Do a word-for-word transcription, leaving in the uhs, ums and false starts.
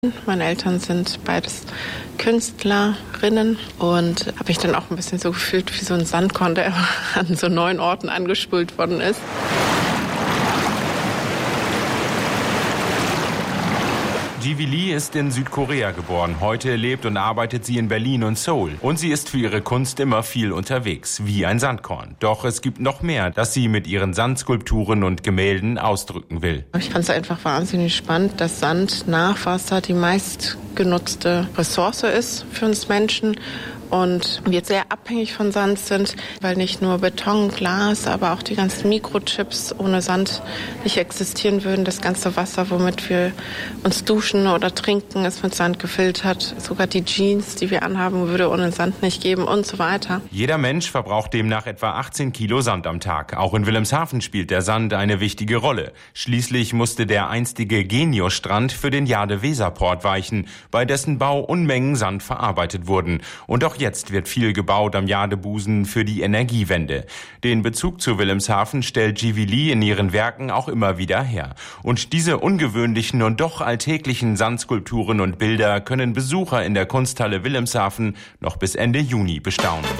Meine Eltern sind beides Künstlerinnen und habe mich dann auch ein bisschen so gefühlt wie so ein Sandkorn, der an so neun Orten angespült worden ist. Jivi Lee ist in Südkorea geboren. Heute lebt und arbeitet sie in Berlin und Seoul. Und sie ist für ihre Kunst immer viel unterwegs, wie ein Sandkorn. Doch es gibt noch mehr, das sie mit ihren Sandskulpturen und Gemälden ausdrücken will. Ich fand es einfach wahnsinnig spannend, dass Sand nach Wasser die meistgenutzte Ressource ist für uns Menschen. Und wir sehr abhängig von Sand sind, weil nicht nur Beton, Glas, aber auch die ganzen Mikrochips ohne Sand nicht existieren würden. Das ganze Wasser, womit wir uns duschen oder trinken, ist mit Sand gefiltert. Sogar die Jeans, die wir anhaben, würde ohne Sand nicht geben und so weiter. Jeder Mensch verbraucht demnach etwa achtzehn Kilo Sand am Tag. Auch in Wilhelmshaven spielt der Sand eine wichtige Rolle. Schließlich musste der einstige Genio-Strand für den Jade-Weser-Port weichen, bei dessen Bau Unmengen Sand verarbeitet wurden. Und auch jetzt wird viel gebaut am Jadebusen für die Energiewende. Den Bezug zu Wilhelmshaven stellt Jivi Lee in ihren Werken auch immer wieder her. Und diese ungewöhnlichen und doch alltäglichen Sandskulpturen und Bilder können Besucher in der Kunsthalle Wilhelmshaven noch bis Ende Juni bestaunen.